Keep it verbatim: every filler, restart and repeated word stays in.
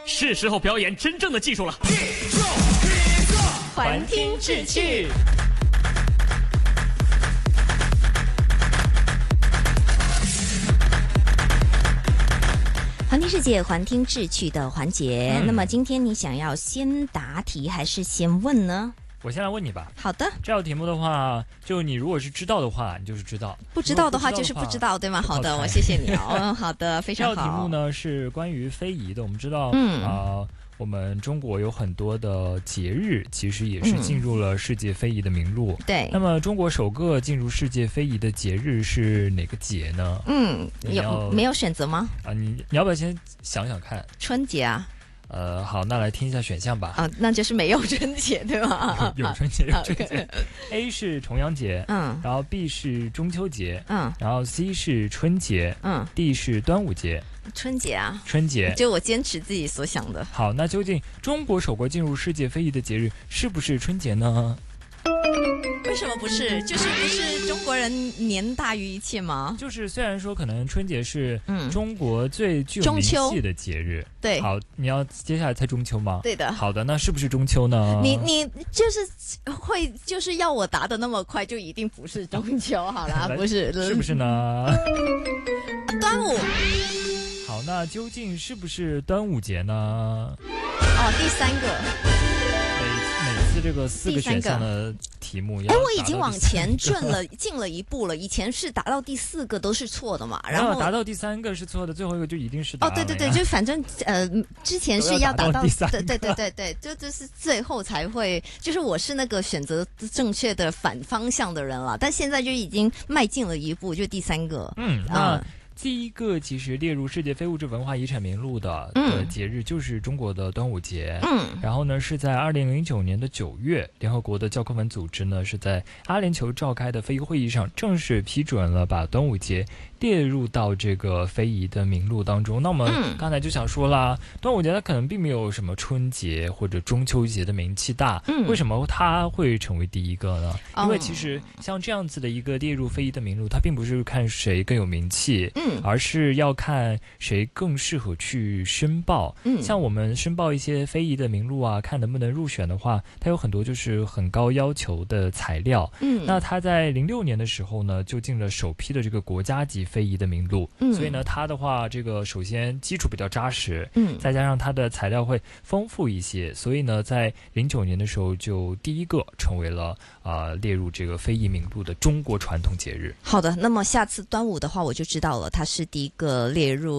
是时候表演真正的技术了。 环听志趣。环听世界，环听志趣的环节、嗯。那么今天你想要先答题还是先问呢？ 我先来问你吧。 好的。 这道题目的话，就你如果是知道的话，你就是知道； 不知道的话就是不知道，对吗？好的，我谢谢你哦。好的，非常好。 这道题目呢是关于非遗的。我们知道，嗯啊、呃，我们中国有很多的节日，其实也是进入了世界非遗的名录。 嗯、对。 那么中国首个进入世界非遗的节日是哪个节呢？ 嗯，有没有选择吗？ 啊，你你要不要先想想看？ 春节啊。 呃，好，那来听一下选项吧。 啊，那就是没有春节，对吗？ 有春节，有春节。A 是重阳节， 嗯， 然后 B 是中秋节， 嗯， 然后 C 是春节， 嗯 ，D 是端午节。 春节啊， 春节。 就我坚持自己所想的。 好，那究竟中国首个进入世界非遗的节日是不是春节呢？ 为什么不是？就是不是中国人年大于一切吗？ 就是虽然说可能春节是中国最具有名气的节日， 对。 好，你要接下来猜中秋吗？ 对的。 好的，那是不是中秋呢？ 你你就是会就是要我答的那么快，就一定不是中秋好啦，不是？ 是不是呢？ 端午。 好，那究竟是不是端午节呢？ 哦，第三个。 每次这个四个选项的题目，哎， 我已经往前进了进了一步了。以前是达到第四个都是错的嘛，然后达到第三个是错的，最后一个就一定是答案了。 哦，对对对，就反正呃，之前是要达到第三， 对对对对对，就就是最后才会，就是我是那个选择正确的反方向的人了，但现在就已经迈进了一步，就第三个， 嗯啊。嗯第一个其实列入世界非物质文化遗产名录的的节日就是中国的端午节。 嗯， 然后呢是在二零零九年的九月，联合国的教科文组织呢是在阿联酋召开的非遗会议上正式批准了把端午节列入到这个非遗的名录当中。那我们刚才就想说啦，嗯、端午节它可能并没有什么春节或者中秋节的名气大， 嗯、 为什么它会成为第一个呢？因为其实像这样子的一个列入非遗的名录，它并不是看谁更有名气。 嗯而是要看谁更适合去申报。 嗯， 像我们申报一些非遗的名录啊，看能不能入选的话，它有很多就是很高要求的材料。 嗯， 那它在零六年的时候呢，就进了首批的这个国家级非遗的名录。 嗯， 所以呢，它的话，这个首先基础比较扎实， 嗯， 再加上它的材料会丰富一些，所以呢，在零九年的时候就第一个成为了啊、呃、列入这个非遗名录的中国传统节日。 好的，那么下次端午的话，我就知道了，它是第一个列入